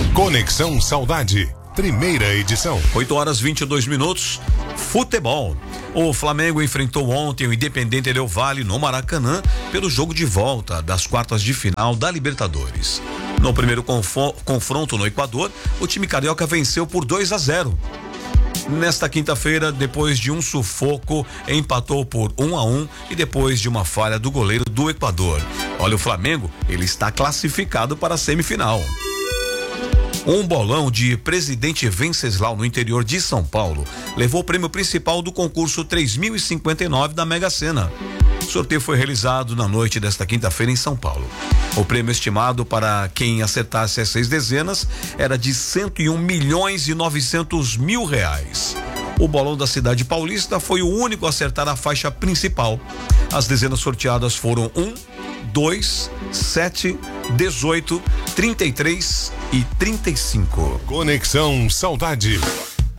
Conexão Saudade, primeira edição. 8h22. Futebol. O Flamengo enfrentou ontem o Independente Del Valle no Maracanã pelo jogo de volta das quartas de final da Libertadores. No primeiro confronto no Equador, o time carioca venceu por 2-0. Nesta quinta-feira, depois de um sufoco, empatou por 1-1 e depois de uma falha do goleiro do Equador. Olha, o Flamengo, ele está classificado para a semifinal. Um bolão de Presidente Venceslau no interior de São Paulo levou o prêmio principal do concurso 3.059 da Mega Sena. O sorteio foi realizado na noite desta quinta-feira em São Paulo. O prêmio estimado para quem acertasse as 6 dezenas era de 101.900.000 reais. O bolão da cidade paulista foi o único a acertar a faixa principal. As dezenas sorteadas foram 1, 2, 7, 18, 33 e 35. Conexão Saudade.